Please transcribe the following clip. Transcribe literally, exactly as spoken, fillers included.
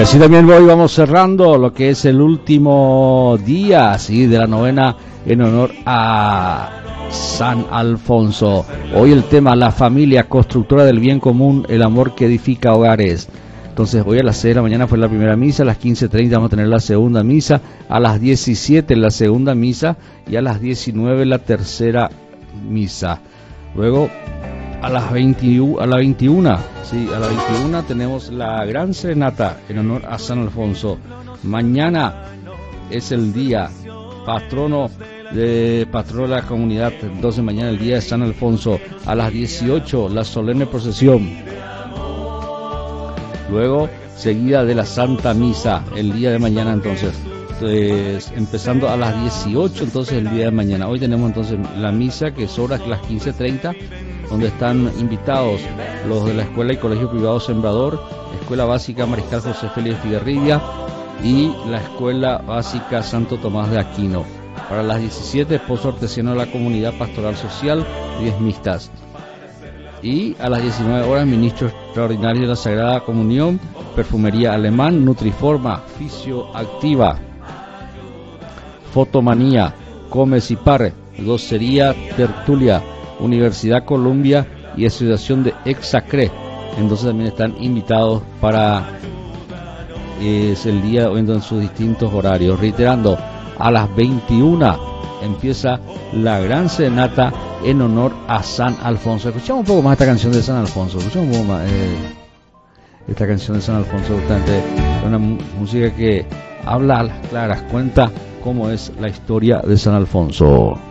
así también hoy vamos cerrando lo que es el último día, ¿sí?, de la novena en honor a San Alfonso. Hoy el tema: la familia constructora del bien común, el amor que edifica hogares. Entonces hoy a las seis de la mañana fue la primera misa, a las quince treinta vamos a tener la segunda misa, a las diecisiete la segunda misa y a las diecinueve la tercera misa. Luego a las veintiuno, a la veintiuna, sí, a las veintiuna tenemos la gran serenata en honor a San Alfonso. Mañana es el día patrono de patrono de la comunidad, entonces mañana el día de San Alfonso. A las dieciocho la solemne procesión. Luego seguida de la Santa Misa el día de mañana, entonces pues, empezando a las dieciocho, entonces el día de mañana. Hoy tenemos entonces la misa, que es hora las quince treinta, donde están invitados los de la Escuela y Colegio Privado Sembrador, Escuela Básica Mariscal José Félix Figuerrilla y la Escuela Básica Santo Tomás de Aquino. Para las diecisiete, esposo artesiano de la Comunidad Pastoral Social, diezmistas. Y a las diecinueve horas, ministro extraordinario de la Sagrada Comunión, Perfumería Alemán, Nutriforma, Fisioactiva, Fotomanía, Comes y Parre, Docería Tertulia, Universidad Columbia y Asociación de Exacre. Entonces también están invitados para es el día en sus distintos horarios. Reiterando, a las veintiuna empieza la gran serenata en honor a San Alfonso. Escuchamos un poco más esta canción de San Alfonso. Escuchamos un poco más eh, esta canción de San Alfonso, justamente una música que habla a las claras, cuenta cómo es la historia de San Alfonso.